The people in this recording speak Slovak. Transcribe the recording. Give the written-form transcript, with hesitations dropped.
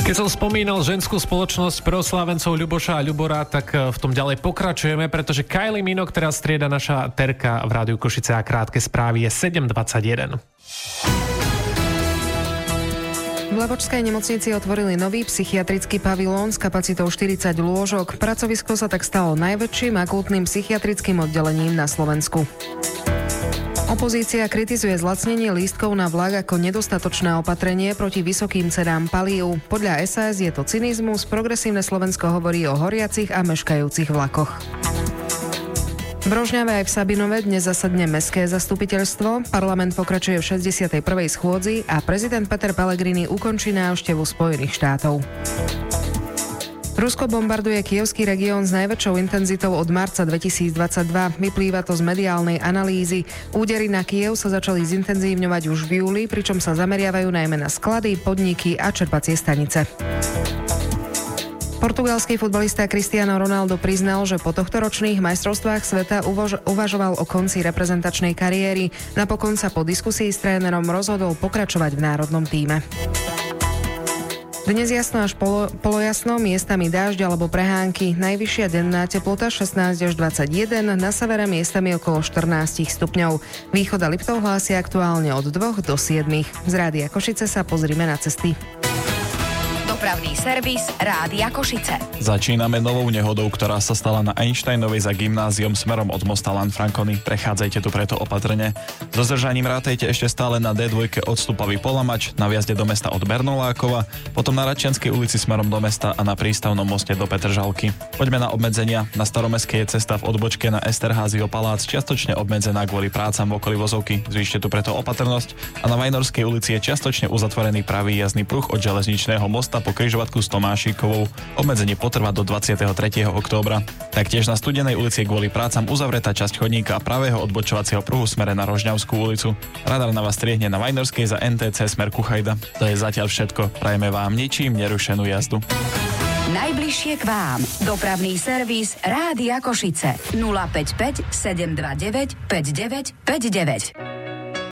Keď som spomínal ženskú spoločnosť pre oslávencov Ľuboša a Ľubora, tak v tom ďalej pokračujeme, pretože Kylie Minogue teraz strieda naša Terka v Rádiu Košice a krátke správy je 7:21. V Levočskej nemocnici otvorili nový psychiatrický pavilón s kapacitou 40 lôžok. Pracovisko sa tak stalo najväčším akútnym psychiatrickým oddelením na Slovensku. Opozícia kritizuje zlacnenie lístkov na vlak ako nedostatočné opatrenie proti vysokým cenám palív. Podľa SAS je to cynizmus, Progresívne Slovensko hovorí o horiacich a meškajúcich vlakoch. V Rožňave aj v Sabinove dnes zasadne mestské zastupiteľstvo, parlament pokračuje v 61. schôdzi a prezident Peter Pellegrini ukončí návštevu Spojených štátov. Rusko bombarduje kyjevský región s najväčšou intenzitou od marca 2022. Vyplýva to z mediálnej analýzy. Údery na Kyjev sa začali zintenzívňovať už v júli, pričom sa zameriavajú najmä na sklady, podniky a čerpacie stanice. Portugalský futbalista Cristiano Ronaldo priznal, že po tohtoročných majstrovstvách sveta uvažoval o konci reprezentačnej kariéry. Napokon sa po diskusii s trénerom rozhodol pokračovať v národnom tíme. Dnes jasno až polojasno, miestami dážď alebo prehánky. Najvyššia denná teplota 16 až 21, na severe miestami okolo 14 stupňov. Východ a Liptov hlásia aktuálne od 2 do 7. Z Rádia Košice sa pozrime na cesty. Dopravný servis Rádia Košice. Začíname novou nehodou, ktorá sa stala na Einsteinovej za gymnáziom smerom od mosta Lanfrancony. Prechádzajte tu preto opatrne. So zdržaním rátajte ešte stále na D2 odstupový Polamač, na vjazde do mesta od Bernolákova, potom na Radčianskej ulici smerom do mesta a na prístavnom moste do Petržalky. Poďme na obmedzenia. Na Staromestskej je cesta v odbočke na Esterházio palác čiastočne obmedzená kvôli prácam v okolí vozovky. Zvýšte tu preto opatrnosť. A na Vajnorskej ulici je čiastočne uzatvorený pravý jazdný pruh od železničného mosta po križovatku s Tomášikovou. Obmedzenie potrvá do 23. októbra. Taktiež na Studenej ulici je kvôli prácam uzavretá časť chodníka pravého odbočovacieho pruhu smere na Rožňavskú ulicu. Radar na vás striehne na Vajnorskej za NTC smer Kuchajda. To je zatiaľ všetko. Prajeme vám ničím nerušenú jazdu. Najbližšie k vám. Dopravný servis Rádia Košice. 055 729 5959.